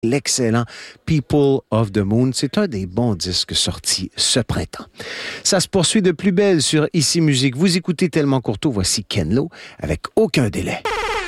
l'excellent People of the Moon. C'est un des bons disques sortis ce printemps. Ça se poursuit de plus belle sur Ici Musique. Vous écoutez Tellement Courteau. Voici Ken Lo avec Aucun délai.